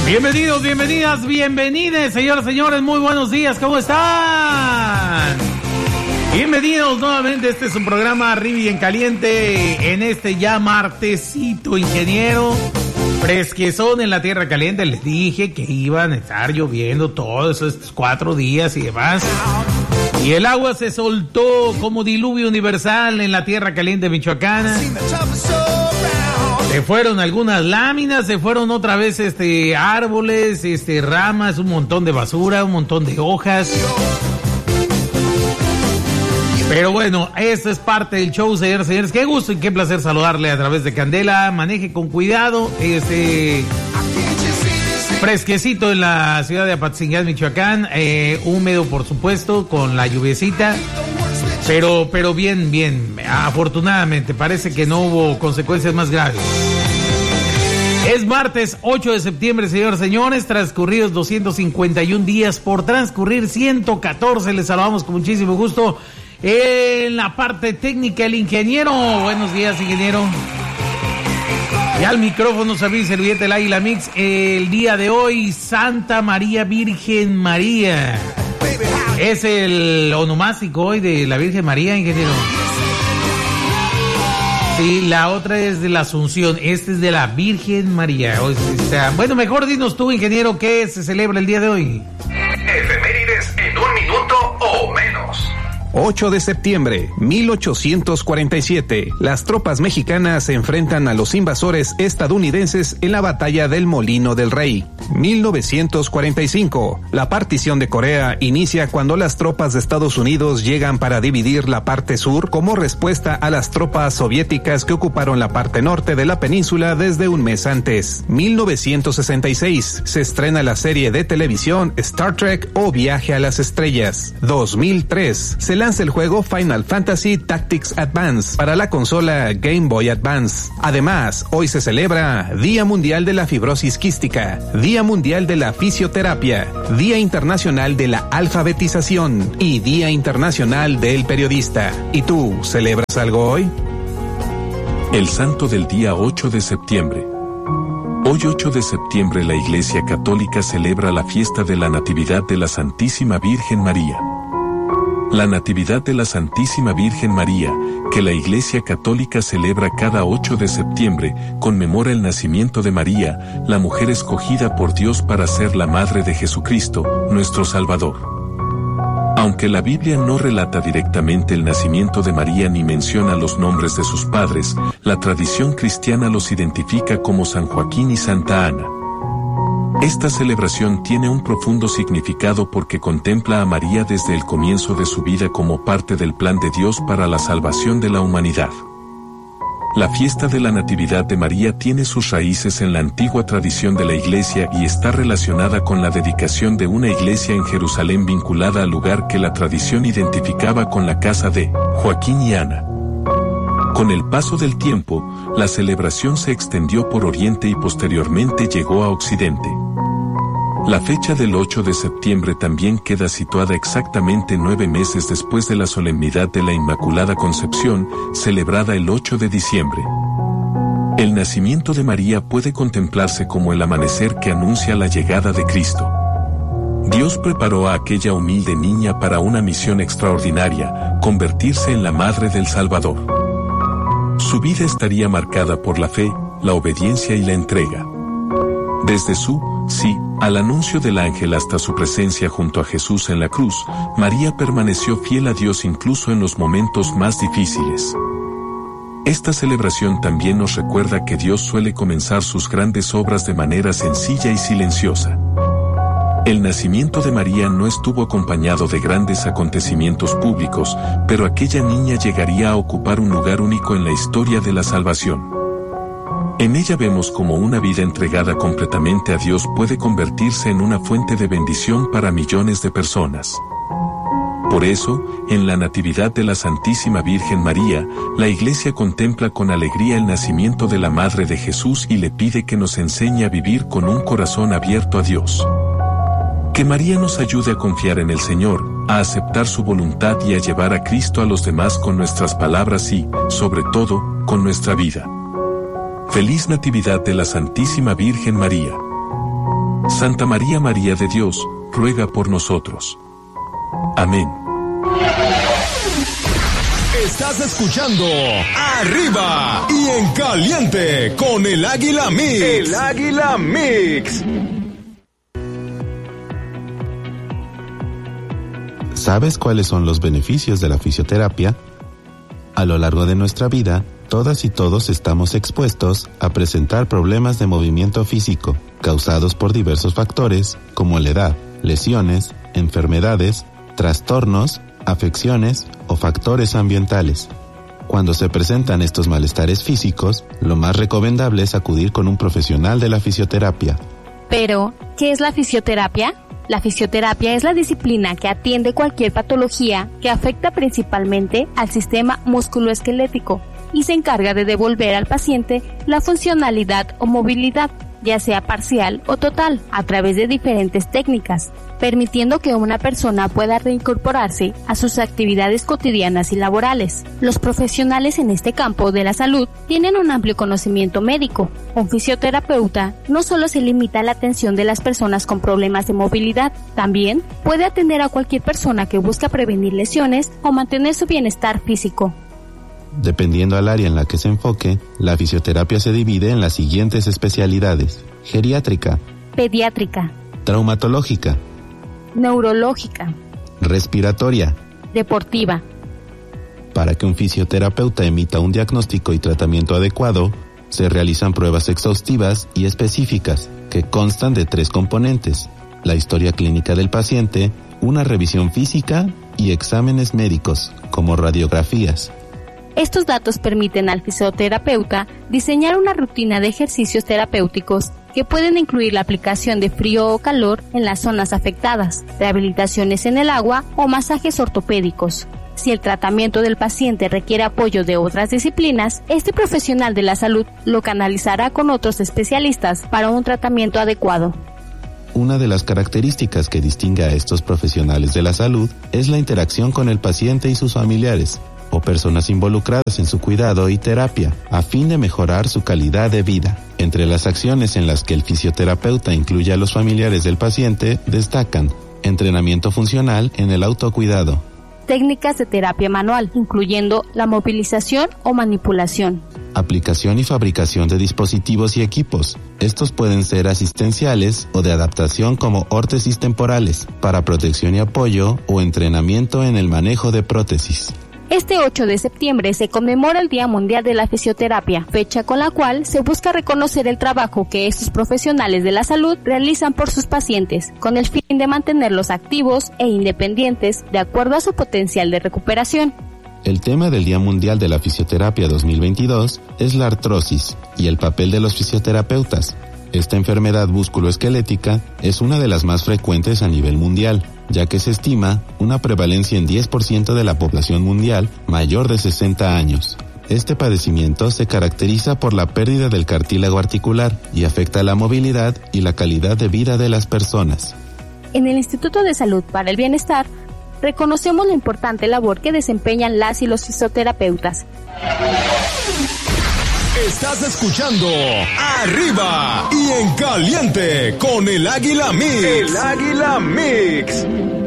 Bienvenidos, bienvenidas, bienvenides, señoras, señores, muy buenos días, ¿cómo están? Bienvenidos nuevamente, este es un programa arriba y en caliente, en este ya martesito, ingeniero, fresquezón en la tierra caliente. Les dije que iban a estar lloviendo todos estos 4 días y demás, y el agua se soltó como diluvio universal en la tierra caliente michoacana. Se fueron algunas láminas, se fueron otra vez árboles, ramas, un montón de basura, un montón de hojas. Pero bueno, eso es parte del show, señores, señores. Qué gusto y qué placer saludarle a través de Candela. Maneje con cuidado, fresquecito en la ciudad de Apatzingán, Michoacán, húmedo por supuesto, con la lluviecita. Pero bien, afortunadamente, parece que no hubo consecuencias más graves. Es martes 8 de septiembre, señores, señores, transcurridos 251 días por transcurrir 114, les saludamos con muchísimo gusto. En la parte técnica, el ingeniero. Buenos días, ingeniero. Y al micrófono, Sabine Servilleta, el Águila Mix. El día de hoy, Santa María Virgen María. Es el onomástico hoy de la Virgen María, ingeniero. Sí, la otra es de la Asunción, este es de la Virgen María. Bueno, mejor dinos tú, ingeniero, ¿qué se celebra el día de hoy? Efemérides en 1 minuto o menos. 8 de septiembre, 1847. Las tropas mexicanas se enfrentan a los invasores estadounidenses en la batalla del Molino del Rey. 1945. La partición de Corea inicia cuando las tropas de Estados Unidos llegan para dividir la parte sur como respuesta a las tropas soviéticas que ocuparon la parte norte de la península desde un mes antes. 1966. Se estrena la serie de televisión Star Trek o Viaje a las Estrellas. 2003. Se lanza el juego Final Fantasy Tactics Advance para la consola Game Boy Advance. Además, hoy se celebra Día Mundial de la Fibrosis Quística, Día Mundial de la Fisioterapia, Día Internacional de la Alfabetización y Día Internacional del Periodista. ¿Y tú, celebras algo hoy? El santo del día 8 de septiembre. Hoy 8 de septiembre la Iglesia Católica celebra la fiesta de la Natividad de la Santísima Virgen María. La Natividad de la Santísima Virgen María, que la Iglesia Católica celebra cada 8 de septiembre, conmemora el nacimiento de María, la mujer escogida por Dios para ser la madre de Jesucristo, nuestro Salvador. Aunque la Biblia no relata directamente el nacimiento de María ni menciona los nombres de sus padres, la tradición cristiana los identifica como San Joaquín y Santa Ana. Esta celebración tiene un profundo significado porque contempla a María desde el comienzo de su vida como parte del plan de Dios para la salvación de la humanidad. La fiesta de la Natividad de María tiene sus raíces en la antigua tradición de la Iglesia y está relacionada con la dedicación de una iglesia en Jerusalén vinculada al lugar que la tradición identificaba con la casa de Joaquín y Ana. Con el paso del tiempo, la celebración se extendió por Oriente y posteriormente llegó a Occidente. La fecha del 8 de septiembre también queda situada exactamente 9 meses después de la solemnidad de la Inmaculada Concepción, celebrada el 8 de diciembre. El nacimiento de María puede contemplarse como el amanecer que anuncia la llegada de Cristo. Dios preparó a aquella humilde niña para una misión extraordinaria, convertirse en la madre del Salvador. Su vida estaría marcada por la fe, la obediencia y la entrega. Desde su sí al anuncio del ángel hasta su presencia junto a Jesús en la cruz, María permaneció fiel a Dios incluso en los momentos más difíciles. Esta celebración también nos recuerda que Dios suele comenzar sus grandes obras de manera sencilla y silenciosa. El nacimiento de María no estuvo acompañado de grandes acontecimientos públicos, pero aquella niña llegaría a ocupar un lugar único en la historia de la salvación. En ella vemos cómo una vida entregada completamente a Dios puede convertirse en una fuente de bendición para millones de personas. Por eso, en la Natividad de la Santísima Virgen María, la Iglesia contempla con alegría el nacimiento de la Madre de Jesús y le pide que nos enseñe a vivir con un corazón abierto a Dios. Que María nos ayude a confiar en el Señor, a aceptar su voluntad y a llevar a Cristo a los demás con nuestras palabras y, sobre todo, con nuestra vida. Feliz Natividad de la Santísima Virgen María. Santa María, María de Dios, ruega por nosotros. Amén. Estás escuchando Arriba y en Caliente con el Águila Mix. El Águila Mix. ¿Sabes cuáles son los beneficios de la fisioterapia? A lo largo de nuestra vida, todas y todos estamos expuestos a presentar problemas de movimiento físico, causados por diversos factores, como la edad, lesiones, enfermedades, trastornos, afecciones o factores ambientales. Cuando se presentan estos malestares físicos, lo más recomendable es acudir con un profesional de la fisioterapia. Pero, ¿qué es la fisioterapia? La fisioterapia es la disciplina que atiende cualquier patología que afecta principalmente al sistema musculoesquelético y se encarga de devolver al paciente la funcionalidad o movilidad, ya sea parcial o total, a través de diferentes técnicas, permitiendo que una persona pueda reincorporarse a sus actividades cotidianas y laborales. Los profesionales en este campo de la salud tienen un amplio conocimiento médico. Un fisioterapeuta no solo se limita a la atención de las personas con problemas de movilidad, también puede atender a cualquier persona que busca prevenir lesiones o mantener su bienestar físico. Dependiendo al área en la que se enfoque, la fisioterapia se divide en las siguientes especialidades: geriátrica, pediátrica, traumatológica, neurológica, respiratoria, deportiva. Para que un fisioterapeuta emita un diagnóstico y tratamiento adecuado, se realizan pruebas exhaustivas y específicas que constan de 3 componentes: la historia clínica del paciente, una revisión física y exámenes médicos, como radiografías. Estos datos permiten al fisioterapeuta diseñar una rutina de ejercicios terapéuticos que pueden incluir la aplicación de frío o calor en las zonas afectadas, rehabilitaciones en el agua o masajes ortopédicos. Si el tratamiento del paciente requiere apoyo de otras disciplinas, este profesional de la salud lo canalizará con otros especialistas para un tratamiento adecuado. Una de las características que distingue a estos profesionales de la salud es la interacción con el paciente y sus familiares, o personas involucradas en su cuidado y terapia, a fin de mejorar su calidad de vida. Entre las acciones en las que el fisioterapeuta incluye a los familiares del paciente destacan: entrenamiento funcional en el autocuidado, técnicas de terapia manual, incluyendo la movilización o manipulación, aplicación y fabricación de dispositivos y equipos. Estos pueden ser asistenciales o de adaptación, como órtesis temporales, para protección y apoyo, o entrenamiento en el manejo de prótesis. Este 8 de septiembre se conmemora el Día Mundial de la Fisioterapia, fecha con la cual se busca reconocer el trabajo que estos profesionales de la salud realizan por sus pacientes, con el fin de mantenerlos activos e independientes de acuerdo a su potencial de recuperación. El tema del Día Mundial de la Fisioterapia 2022 es la artrosis y el papel de los fisioterapeutas. Esta enfermedad musculoesquelética es una de las más frecuentes a nivel mundial, ya que se estima una prevalencia en 10% de la población mundial mayor de 60 años. Este padecimiento se caracteriza por la pérdida del cartílago articular y afecta la movilidad y la calidad de vida de las personas. En el Instituto de Salud para el Bienestar, reconocemos la importante labor que desempeñan las y los fisioterapeutas. Estás escuchando Arriba y en Caliente con el Águila Mix. El Águila Mix.